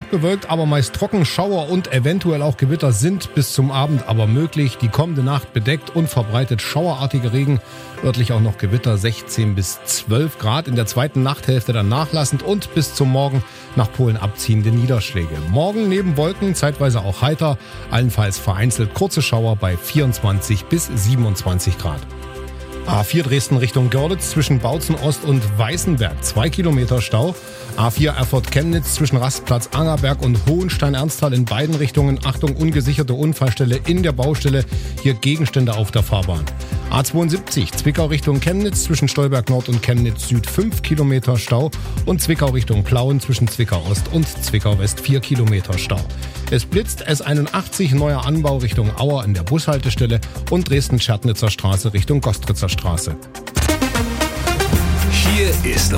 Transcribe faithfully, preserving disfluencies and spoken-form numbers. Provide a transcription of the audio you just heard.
bewölkt, aber meist trocken. Schauer und eventuell auch Gewitter sind bis zum Abend aber möglich. Die kommende Nacht bedeckt und verbreitet schauerartiger Regen. Örtlich auch noch Gewitter, sechzehn bis zwölf Grad. In der zweiten Nachthälfte dann nachlassend und bis zum Morgen nach Polen abziehende Niederschläge. Morgen neben Wolken zeitweise auch heiter, allenfalls vereinzelt kurze Schauer bei vierundzwanzig bis siebenundzwanzig Grad. A vier Dresden Richtung Görlitz zwischen Bautzen Ost und Weißenberg, zwei Kilometer Stau. A vier Erfurt-Chemnitz zwischen Rastplatz Angerberg und Hohenstein-Ernsthal in beiden Richtungen. Achtung, ungesicherte Unfallstelle in der Baustelle. Hier Gegenstände auf der Fahrbahn. A zweiundsiebzig Zwickau Richtung Chemnitz zwischen Stolberg Nord und Chemnitz Süd fünf Kilometer Stau. Und Zwickau Richtung Plauen zwischen Zwickau Ost und Zwickau West vier Kilometer Stau. Es blitzt S einundachtzig neuer Anbau Richtung Auer in der Bushaltestelle und Dresden-Schärtnitzer Straße Richtung Gostritzer Straße. Hier ist